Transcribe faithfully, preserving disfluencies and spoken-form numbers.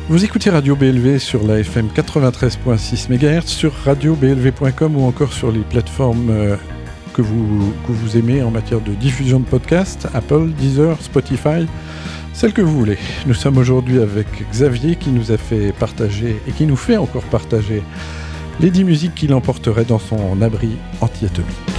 Vous écoutez Radio B L V sur la F M quatre-vingt-treize virgule six mégahertz, sur radio b l v point com ou encore sur les plateformes euh, que, vous, que vous aimez en matière de diffusion de podcasts, Apple, Deezer, Spotify, celle que vous voulez. Nous sommes aujourd'hui avec Xavier qui nous a fait partager et qui nous fait encore partager les dix musiques qu'il emporterait dans son abri anti-atomique.